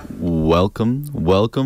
Welcome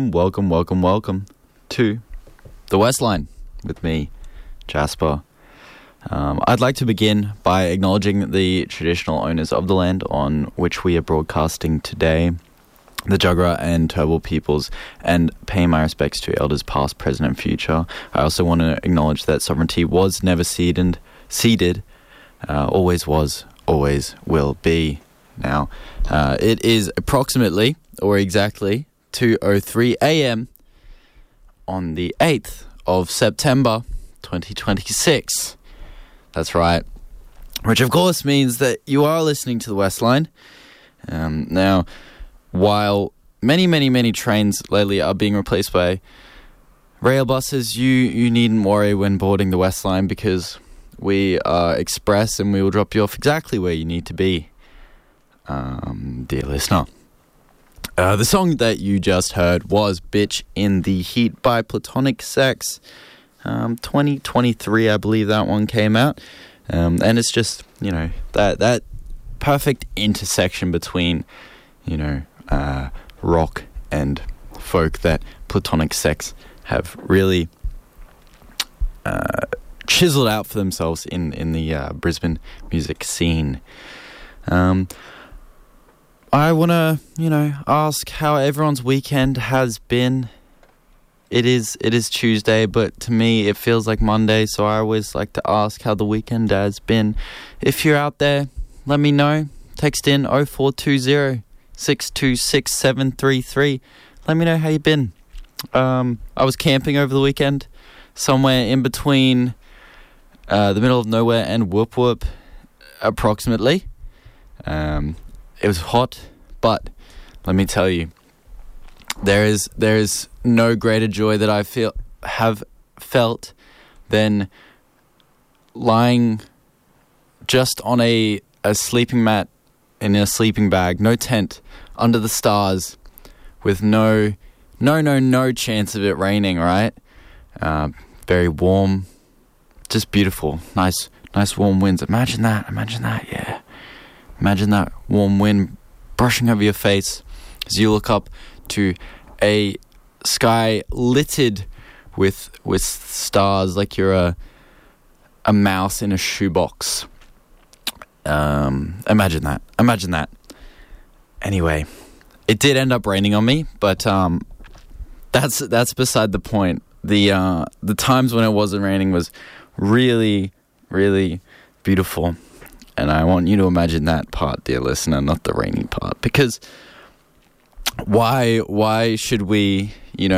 to the Westline with me, Jasper. I'd like to begin by acknowledging the traditional owners of the land on which we are broadcasting today, the Jagera and Turrbal peoples, and pay my respects to elders past, present, and future. I also want to acknowledge that sovereignty was never ceded, always was, always will be. Now, it is approximately, or exactly, 2:03 a.m. on the 8th of September 2026. That's right. Which, of course, means that you are listening to the Westline. Now, while many trains lately are being replaced by rail buses, you needn't worry when boarding the Westline, because we are express and we will drop you off exactly where you need to be. Dear listener, the song that you just heard was Bitch in the Heat by Platonic Sex. 2023, I believe that one came out. And it's just, that perfect intersection between, rock and folk that Platonic Sex have really chiseled out for themselves in the Brisbane music scene. I want to, ask how everyone's weekend has been. It is Tuesday, but to me it feels like Monday, so I always like to ask how the weekend has been. If you're out there, let me know. Text in 0420 626 733. Let me know how you've been. I was camping over the weekend, somewhere in between the middle of nowhere and Whoop Whoop, approximately. It was hot, but let me tell you, there is no greater joy that I have felt than lying just on a sleeping mat in a sleeping bag, no tent, under the stars, with no chance of it raining. Right? Very warm, just beautiful, nice warm winds. Imagine that, yeah. Imagine that warm wind brushing over your face as you look up to a sky littered with stars, like you're a mouse in a shoebox. Imagine that. Anyway, it did end up raining on me, but that's beside the point. The times when it wasn't raining was really, really beautiful. And I want you to imagine that part, dear listener, not the raining part. Because why should we,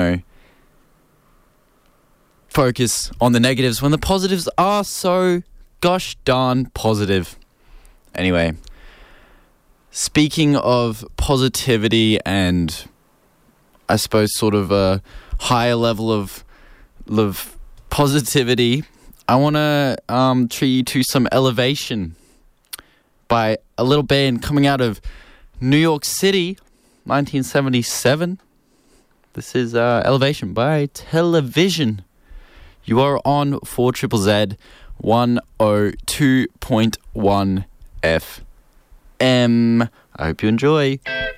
focus on the negatives when the positives are so gosh darn positive? Anyway, speaking of positivity and I suppose sort of a higher level of positivity, I want to treat you to some Elevation by a little band coming out of New York City, 1977. This is Elevation by Television. You are on 4ZZZ 102.1 FM. I hope you enjoy.